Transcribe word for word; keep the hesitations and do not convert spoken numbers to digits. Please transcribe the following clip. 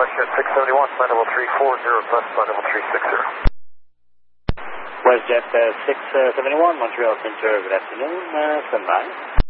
WestJet six seventy-one, flight level three four zero, plus flight level three six zero. WestJet uh, six seventy-one, Montreal Center, good afternoon, uh, stand by.